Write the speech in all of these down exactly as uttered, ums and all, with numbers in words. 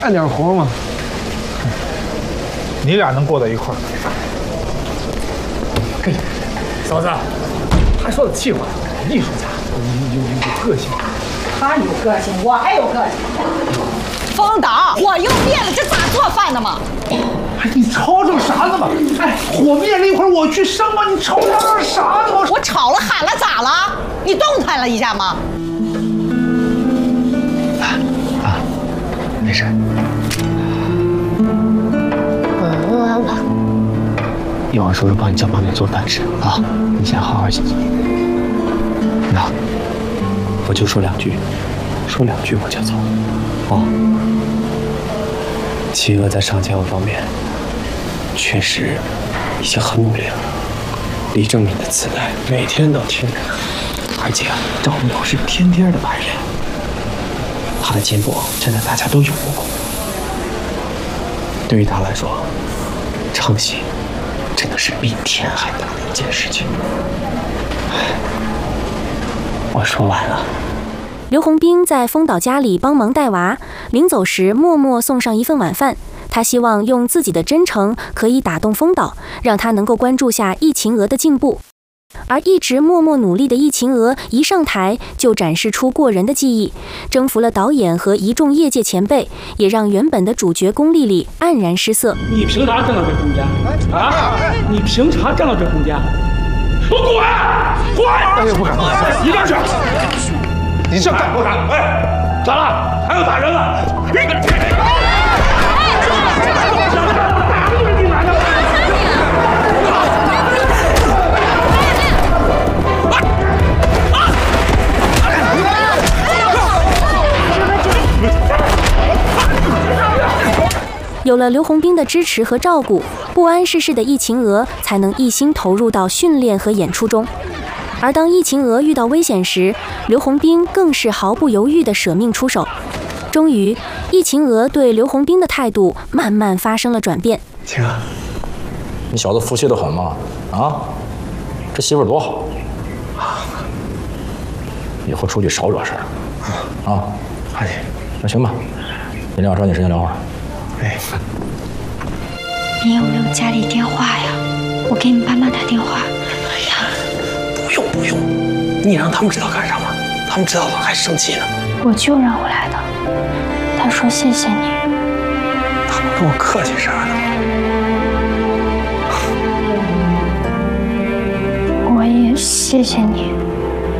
干点活嘛。 你俩能过到一块儿？ 嘿，嫂子，他说的气话，艺术家有有有个性。 他有个性，我还有个性。风导，火又灭了，这咋做饭的嘛？ 哎，你吵吵啥呢嘛？哎，火灭了一会儿我去生嘛，你吵吵啥呢嘛？ 我吵了喊了咋了？你动弹了一下吗？ 啊啊，没事。一会儿叔叔帮你叫妈咪做饭吃啊，你先好好休息。那我就说两句，说两句我就走。哦，企鹅在上节目方面确实已经很努力了。李正敏的磁带每天都听着，而且照顾是天天的排练。他的进步真的大家都有目共睹。对于他来说，唱戏真的是比天还大的一件事情。我说完了。 刘洪兵在风导家里帮忙带娃，临走时默默送上一份晚饭。他希望用自己的真诚可以打动风导，让他能够关注下易晴娥的进步。而一直默默努力的易晴娥一上台就展示出过人的技艺，征服了导演和一众业界前辈，也让原本的主角龚丽丽黯然失色。 你凭啥挣到这空间啊？你凭啥挣到这空间？给我滚！滚！ 哎呀，不敢不敢， 一边去！ 你这敢不敢？ 哎，咋了？还要打人了？ 有了刘洪兵的支持和照顾，不谙世事的易晴娥才能一心投入到训练和演出中。而当易晴娥遇到危险时，刘洪兵更是毫不犹豫地舍命出手。终于，易晴娥对刘洪兵的态度慢慢发生了转变。 晴儿， 你小子服气得很嘛？啊，这媳妇多好，以后出去少惹事儿啊。 好的， 那行吧，你俩抓紧时间聊会儿。 哎， 你有没有家里电话呀？我给你爸妈打电话。 哎呀，不用不用，你让他们知道干啥嘛？他们知道了还生气呢。 我舅让我来的，他说谢谢你。 他们跟我客气啥呢？ 我也谢谢你。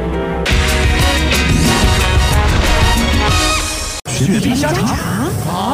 绝地香肠。